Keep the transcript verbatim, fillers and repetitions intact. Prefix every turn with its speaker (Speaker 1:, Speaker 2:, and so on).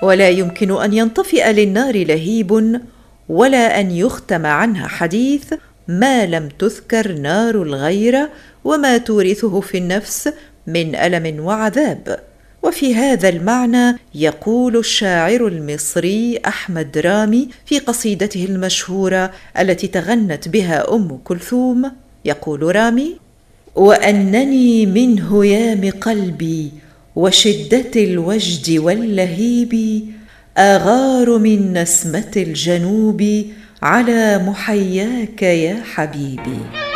Speaker 1: ولا يمكن أن ينطفئ للنار لهيب ولا أن يختم عنها حديث ما لم تذكر نار الغيرة وما تورثه في النفس من ألم وعذاب. وفي هذا المعنى يقول الشاعر المصري أحمد رامي في قصيدته المشهورة التي تغنت بها أم كلثوم، يقول رامي: وأنني من هيام قلبي وشدة الوجد واللهيب أغار من نسمة الجنوب على محياك يا حبيبي.